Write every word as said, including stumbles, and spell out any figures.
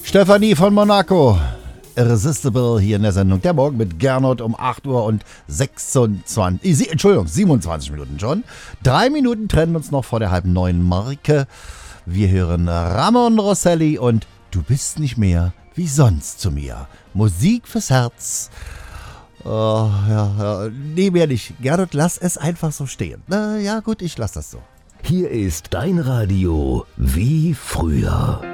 Stefanie von Monaco. Irresistible hier in der Sendung Der Morgen mit Gernot um acht Uhr und sechsundzwanzig, äh, Entschuldigung, siebenundzwanzig Minuten schon. Drei Minuten trennen uns noch vor der halben neuen Marke. Wir hören Ramon Rosselli und Du bist nicht mehr wie sonst zu mir. Musik fürs Herz. Oh, ja, ja, nee, mehr nicht. Gernot, lass es einfach so stehen. Na ja, gut, ich lass das so. Hier ist dein Radio wie früher.